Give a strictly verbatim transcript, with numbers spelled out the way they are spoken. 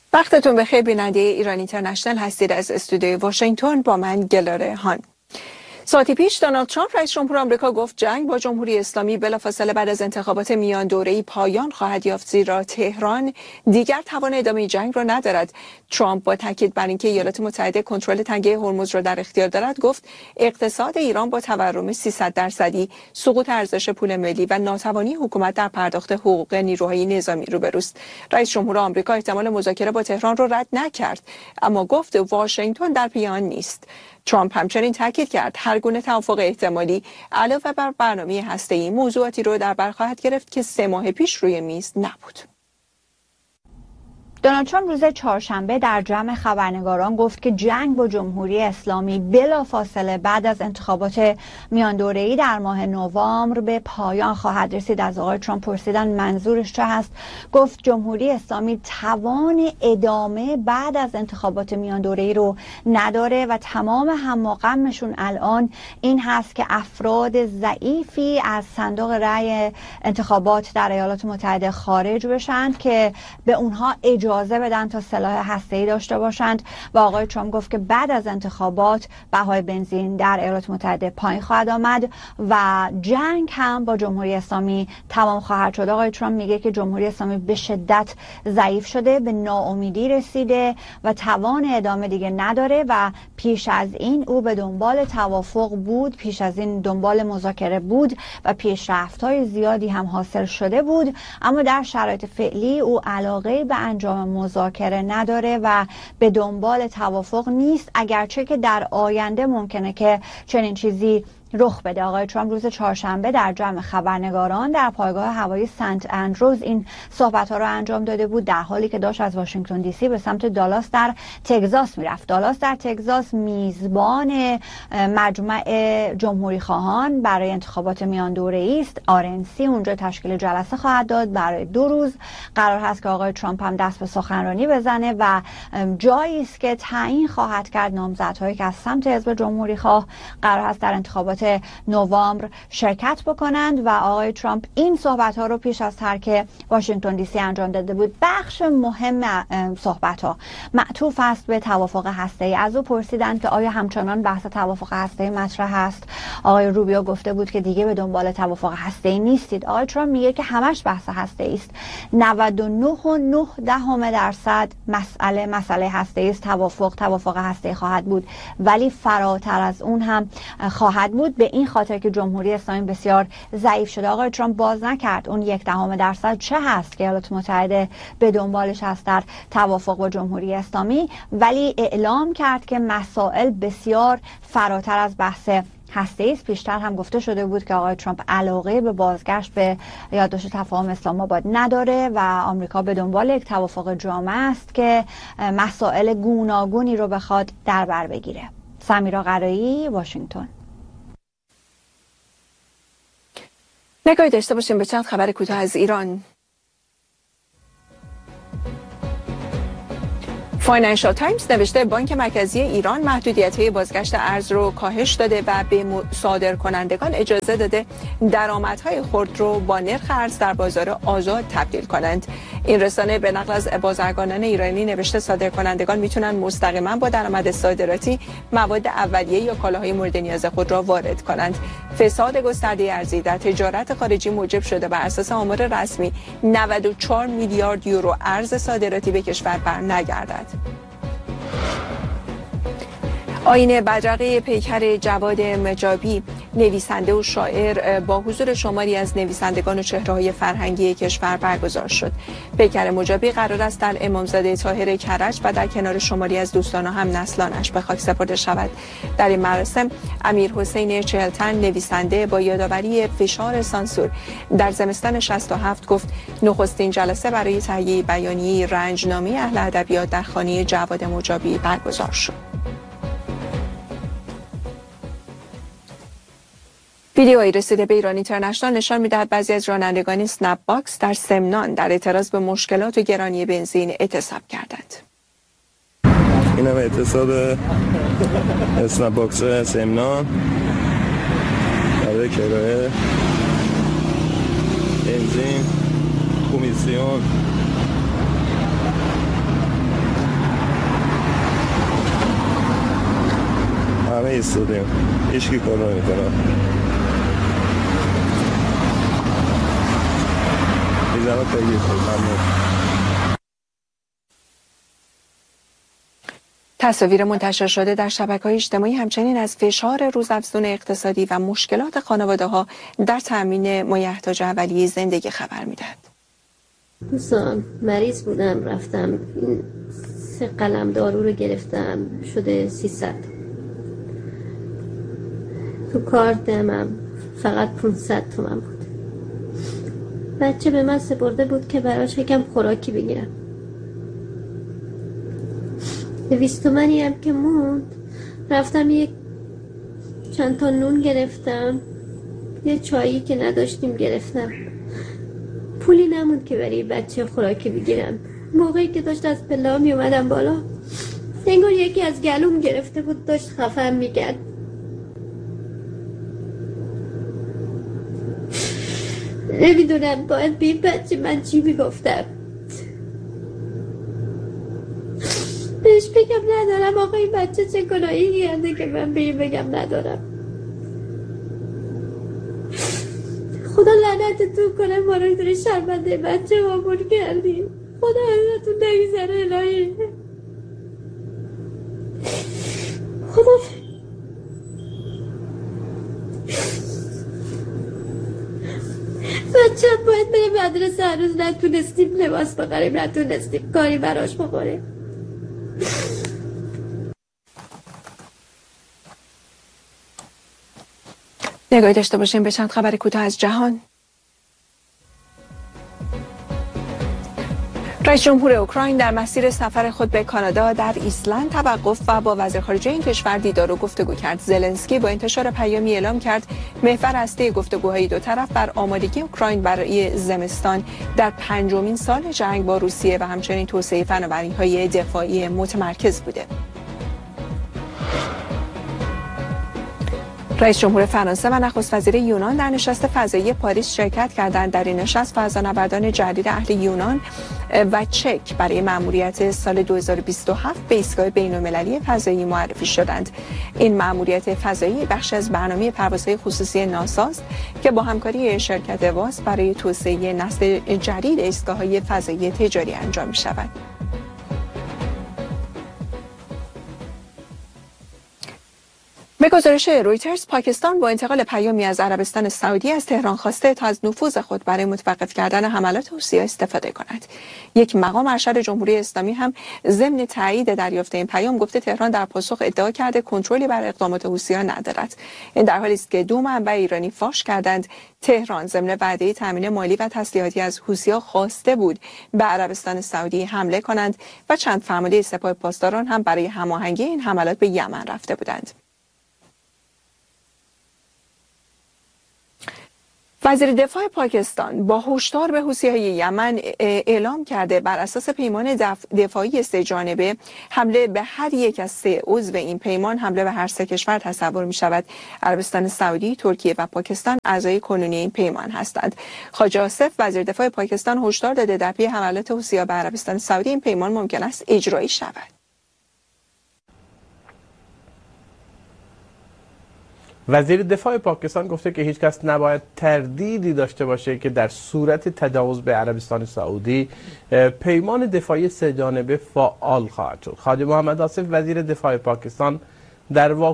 وقتتون بخیر. بیننده ایران اینترنشنال هستید. از استودیوی واشنگتن با من گلاره هان. ساعتی پیش دونالد ترامپ رئیس جمهور آمریکا گفت جنگ با جمهوری اسلامی بلافاصله بعد از انتخابات میان دوره‌ای پایان خواهد یافت، زیرا تهران دیگر توان ادامه جنگ را ندارد. ترامپ با تاکید بر اینکه ایالات متحده کنترل تنگه هرمز را در اختیار دارد گفت اقتصاد ایران با تورم سیصد درصدی، سقوط ارزش پول ملی و ناتوانی حکومت در پرداخت حقوق نیروهای نظامی روبروست. رئیس جمهور آمریکا احتمال مذاکره با تهران را رد نکرد، اما گفت واشنگتن در پی آن نیست. ترامپ همچنین تاکید کرد هر گونه توافق احتمالی علاوه بر برنامه هسته‌ای موضوعاتی رو در بر خواهد گرفت که سه ماه پیش روی میز نبود. دونالد ترامپ روز چهارشنبه در جمع خبرنگاران گفت که جنگ با جمهوری اسلامی بلافاصله بعد از انتخابات میان دوره‌ای در ماه نوامبر به پایان خواهد رسید. از آقای ترامپ پرسیدن منظورش چه هست. گفت جمهوری اسلامی توان ادامه بعد از انتخابات میان دوره‌ای رو نداره و تمام هم و غمشون الان این هست که افراد ضعیفی از صندوق رأی انتخابات در ایالات متحده خارج بشن که به اونها اجازه اجازه بدن تا سلاح هسته‌ای داشته باشند. و آقای ترامپ گفت که بعد از انتخابات بهای بنزین در ایالات متحده پایین خواهد آمد و جنگ هم با جمهوری اسلامی تمام خواهد شد. آقای ترامپ میگه که جمهوری اسلامی به شدت ضعیف شده، به ناامیدی رسیده و توان ادامه دیگه نداره و پیش از این او به دنبال توافق بود، پیش از این دنبال مذاکره بود و پیشرفت‌های زیادی هم حاصل شده بود، اما در شرایط فعلی او علاقه به انجام مذاکره نداره و به دنبال توافق نیست، اگرچه که در آینده ممکنه که چنین چیزی رخ بده. آقای ترامپ روز چهارشنبه در جمع خبرنگاران در پایگاه هوایی سنت اندروز این صحبت‌ها رو انجام داده بود، در حالی که داشت از واشنگتن دی سی به سمت دالاس در تگزاس میرفت. دالاس در تگزاس میزبان مجمع جمهوری خواهان برای انتخابات میان دوره‌ای است. آر ان سی اونجا تشکیل جلسه خواهد داد برای دو روز. قرار هست که آقای ترامپ هم دست به سخنرانی بزنه و جایی است که تعیین خواهد کرد نامزدهایی که از سمت حزب جمهوری خواه قرار هست در انتخابات نوامبر شرکت بکنند. و آقای ترامپ این صحبت ها رو پیش از ترک واشنگتن دی سی انجام داده بود. بخش مهم صحبت ها معطوف است به توافق هسته‌ای. از او پرسیدند که آیا همچنان بحث توافق هسته‌ای مطرح است. آقای روبیو گفته بود که دیگه به دنبال توافق هسته‌ای نیستید. آقای ترامپ میگه که همش بحث هسته‌ای است. نود و نه و نه دهم درصد مسئله مسئله هسته‌ای است. توافق توافق هسته‌ای خواهد بود، ولی فراتر از اون هم خواهد بود، به این خاطر که جمهوری اسلامی بسیار ضعیف شده. آقای ترامپ باز نکرد اون یک دهم درصد چه هست که ایالات متحده به دنبالش هست در توافق با جمهوری اسلامی، ولی اعلام کرد که مسائل بسیار فراتر از بحث هسته‌ای است. پیشتر هم گفته شده بود که آقای ترامپ علاقه به بازگشت به یادداشت تفاهم اسلام آباد نداره و آمریکا به دنبال یک توافق جامع است که مسائل گوناگونی رو بخواد در بر بگیره. سمیرا قرایی، واشنگتن. نگاهی داشته باشیم به چند خبر کوتاه از ایران. فاینانشال تایمز نوشته بانک مرکزی ایران محدودیت‌های بازگشت ارز رو کاهش داده و به صادرکنندگان اجازه داده درآمدهای خود رو با نرخ ارز در بازار آزاد تبدیل کنند. این رسانه به نقل از بازرگانان ایرانی نوشته صادرکنندگان میتونن مستقیما با درآمد صادراتی مواد اولیه یا کالاهای مورد نیاز خود را وارد کنند. فساد گسترده ارزی در تجارت خارجی موجب شده بر اساس آمار رسمی نود و چهار میلیارد یورو ارز صادراتی به کشور برنگردد. آیین بدرقه پیکر جواد مجابی، نویسنده و شاعر، با حضور شماری از نویسندگان و چهره‌های فرهنگی کشور برگزار شد. پیکر مجابی قرار است در امامزاده طاهر کرج و در کنار شماری از دوستان و هم نسلانش به خاک سپرده شود. در این مراسم امیر حسین چهلتن، نویسنده، با یادآوری فشار سانسور در زمستان شصت و هفت گفت نخستین جلسه برای تهیه بیانیه رنجنامه اهل ادبیات در خانه جواد مجابی برگزار شد. ویدیویی رسیده به ایران اینترنشنال نشان می‌دهد بعضی از رانندگان اسنپ باکس در سمنان در اعتراض به مشکلات و گرانی بنزین اعتصاب کردند. این هم اعتصاب اسنپ باکس سمنان برای کرایه بنزین، کمیسیون ایستادیم، هیچ کی کار نمیکنه. میزنم پیگیر کنم. ممنون. تصاویر منتشر شده در شبکه‌های اجتماعی همچنین از فشار روزافزون اقتصادی و مشکلات خانواده‌ها در تامین مایحتاج اولیه زندگی خبر می‌دهد. دوستان مریض بودم، رفتم این سه قلم دارو رو گرفتم، شده سیصد. تو کارتم فقط پانصد تومن بود. بچه به من سپرده بود که براش یکم خوراکی بگیرم. دویست تومنی هم که موند، رفتم یک چند تا نون گرفتم، یه چایی که نداشتیم گرفتم. پولی نموند که برای بچه خوراکی بگیرم. موقعی که داشت از پلا می اومدم بالا، انگار یکی از گلوم گرفته بود، داشت خفم میکرد. نمیدونم باید به این بچه من چی میگفتم. بهش بگم ندارم آقا این بچه چه گناهی کرده که من به این بگم ندارم. خدا لعنتتون کنه، ما رو داری شرمنده بچه مامون کردی. خدا ازتون نگذره الهی. خدا بچه باید بریم مدرسه، هنوز نتونستیم لباس بخریم، نتونستیم کاری براش بخوریم. نگاهی داشته باشیم به چند خبر کوتاه از جهان. رئیس جمهور اوکراین در مسیر سفر خود به کانادا در ایسلند توقف و با وزیر خارجه این کشور دیدار و گفتگو کرد. زلنسکی با انتشار پیامی اعلام کرد محور اصلی گفتگوهای دو طرف بر آمادگی اوکراین برای زمستان در پنجمین سال جنگ با روسیه و همچنین توسعه فناوری‌های دفاعی متمرکز بوده. رئیس جمهور فرانسه و نخست وزیر یونان در نشست فضایی پاریس شرکت کردند. در این نشست فضانوردان جدید اهل یونان و چک برای مأموریت سال دو هزار و بیست و هفت به ایستگاه بین‌المللی فضایی معرفی شدند. این مأموریت فضایی بخش از برنامه پروازهای خصوصی ناسا است که با همکاری شرکت واس برای توسعه نسل جدید ایستگاه‌های فضایی تجاری انجام می‌شود. به گزارش رویترز، پاکستان با انتقال پیامی از عربستان سعودی از تهران خواسته تا از نفوذ خود برای متوقف کردن حملات حوثی‌ها استفاده کند. یک مقام ارشد جمهوری اسلامی هم ضمن تایید دریافت این پیام گفته تهران در پاسخ ادعا کرده کنترلی بر اقدامات حوثی‌ها ندارد. این در حالی است که دو منبع ایرانی فاش کردند تهران ضمن وعده تامین مالی و تسلیحاتی از حوثی‌ها خواسته بود به عربستان سعودی حمله کنند و چند فرمانده سپاه پاسداران هم برای هماهنگی این حملات به یمن رفته بودند. وزیر دفاع پاکستان با هشدار به حوثی‌های یمن اعلام کرده بر اساس پیمان دفاعی سه جانبه حمله به هر یک از سه عضو این پیمان حمله به هر سه کشور تصور می شود. عربستان سعودی، ترکیه و پاکستان اعضای کنونی این پیمان هستند. خواجه آصف وزیر دفاع پاکستان هشدار داده در پی حملات حوثی‌ها به عربستان سعودی این پیمان ممکن است اجرایی شود. وزیر دفاع پاکستان گفته که هیچ کس نباید تردیدی داشته باشه که در صورت تجاوز به عربستان سعودی پیمان دفاعی سه جانبه فعال خواهد شد. خواجه محمد آصف وزیر دفاع پاکستان در